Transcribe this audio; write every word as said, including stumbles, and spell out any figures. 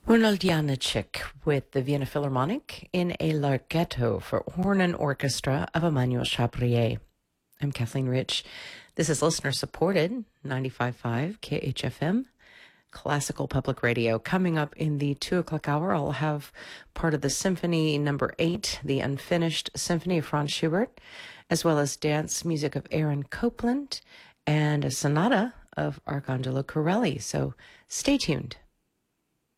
Ronald Janicek with the Vienna Philharmonic in a larghetto for horn and orchestra of Emmanuel Chabrier. I'm Kathleen Rich. This is listener-supported, ninety-five point five K H F M, classical public radio. Coming up in the two o'clock hour, I'll have part of the Symphony Number Eight, the Unfinished Symphony of Franz Schubert, as well as dance music of Aaron Copland and a sonata of Arcangelo Corelli. So stay tuned.